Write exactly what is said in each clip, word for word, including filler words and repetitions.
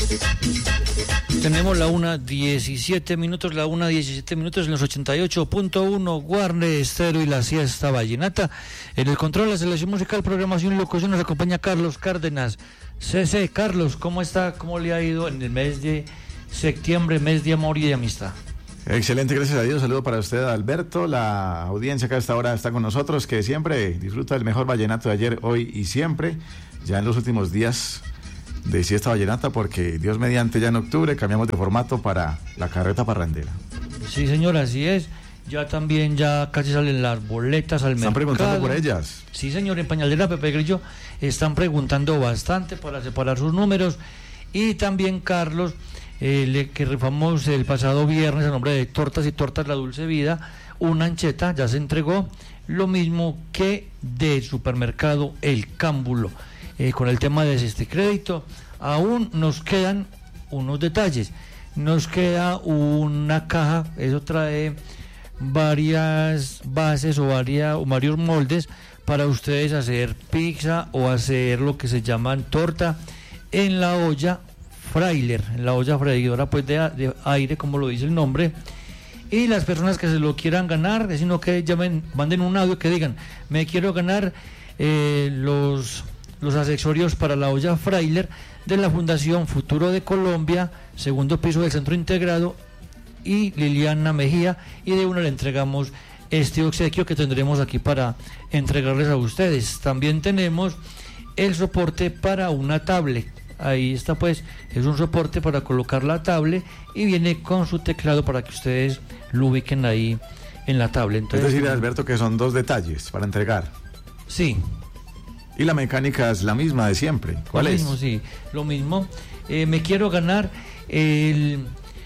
Tenemos la una diecisiete minutos, la una diecisiete minutos en los ochenta y ocho punto uno, Guarne Estero y la siesta vallenata. En el control de la selección musical, programación y locución nos acompaña Carlos Cárdenas. C C, Carlos, ¿cómo está? ¿Cómo le ha ido en el mes de septiembre, mes de amor y de amistad? Excelente, gracias a Dios. Saludo para usted, Alberto. La audiencia que a esta hora está con nosotros, que siempre disfruta del mejor vallenato de ayer, hoy y siempre. Ya en los últimos días de siesta vallenata, porque Dios mediante ya en octubre cambiamos de formato para la carreta parrandera. Sí, señor, así es. Ya también ya casi salen las boletas al mercado. ¿Están preguntando por ellas? Sí, señor, en Pañalera Pepe Grillo están preguntando bastante para separar sus números. Y también, Carlos, eh, le, que rifamos el pasado viernes a nombre de Tortas y Tortas La Dulce Vida, una ancheta, ya se entregó, lo mismo que de supermercado El Cámbulo. Eh, con el tema de este crédito, aún nos quedan unos detalles. Nos queda una caja, eso trae varias bases o, varias, o varios moldes para ustedes hacer pizza o hacer lo que se llaman torta en la olla frailer, en la olla freidora pues de, de aire, como lo dice el nombre. Y las personas que se lo quieran ganar, sino que llamen, manden un audio que digan, me quiero ganar eh, los... los accesorios para la olla frailer de la Fundación Futuro de Colombia, segundo piso del Centro Integrado, y Liliana Mejía, y de una le entregamos este obsequio que tendremos aquí para entregarles a ustedes. También tenemos el soporte para una tablet, ahí está pues, es un soporte para colocar la tablet y viene con su teclado para que ustedes lo ubiquen ahí en la tablet. Entonces, es decir, Alberto, que son dos detalles para entregar. Sí. Y la mecánica es la misma de siempre. ¿Cuál lo es? Mismo, sí, lo mismo. Eh, me quiero ganar el,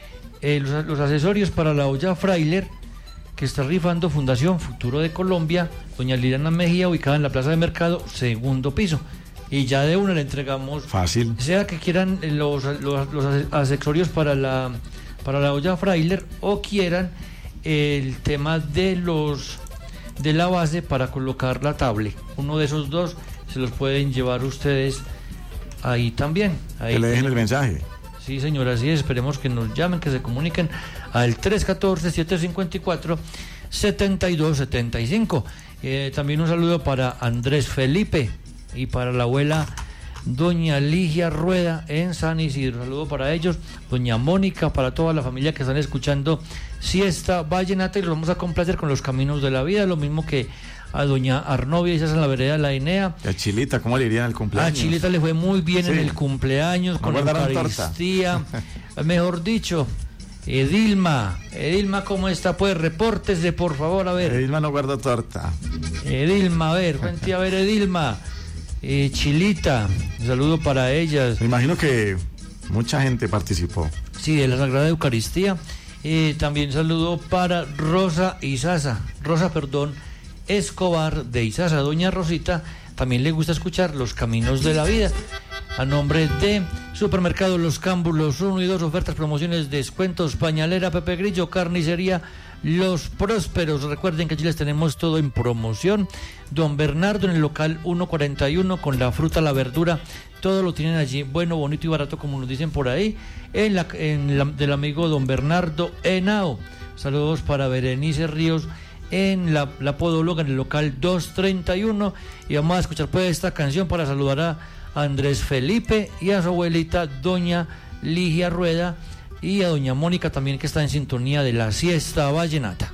el, los, los accesorios para la olla frailer que está rifando Fundación Futuro de Colombia, doña Liliana Mejía, ubicada en la Plaza de Mercado, segundo piso. Y ya de una le entregamos. Fácil. Sea que quieran los, los, los accesorios para la, para la olla frailer o quieran el tema de los de la base para colocar la tablet. Uno de esos dos se los pueden llevar ustedes ahí también. Ahí que le dejen tienen. El mensaje. Sí, señora, así es. Esperemos que nos llamen, que se comuniquen al tres uno cuatro, siete cinco cuatro, siete dos siete cinco. Eh, también un saludo para Andrés Felipe y para la abuela doña Ligia Rueda en San Isidro. Un saludo para ellos, doña Mónica, para toda la familia que están escuchando Siesta Vallenata, y los vamos a complacer con Los Caminos de la Vida, lo mismo que a doña Arnovia, esa es en la vereda de la Enea. Y a Chilita, ¿cómo le irían el cumpleaños? A Chilita le fue muy bien, sí, en el cumpleaños, con la Eucaristía, mejor dicho. Edilma, Edilma, ¿cómo está? Pues repórtese, por favor, a ver. Edilma no guarda torta. Edilma, a ver, cuente a ver, Edilma. Eh, Chilita, un saludo para ellas. Me imagino que mucha gente participó. Sí, de la Sagrada Eucaristía. Eh, también saludo para Rosa Isaza, Rosa, perdón, Escobar de Isaza. Doña Rosita también le gusta escuchar Los Caminos de la Vida. A nombre de Supermercado Los Cámbulos, uno y dos, ofertas, promociones, descuentos, Pañalera Pepe Grillo, carnicería Los Prósperos. Recuerden que aquí les tenemos todo en promoción. Don Bernardo en el local ciento cuarenta y uno, con la fruta, la verdura, todo lo tienen allí, bueno, bonito y barato, como nos dicen por ahí, en la, en la del amigo Don Bernardo Henao. Saludos para Berenice Ríos en la, la podóloga en el local doscientos treinta y uno. Y vamos a escuchar pues esta canción para saludar a Andrés Felipe y a su abuelita doña Ligia Rueda, y a doña Mónica también, que está en sintonía de la Siesta Vallenata.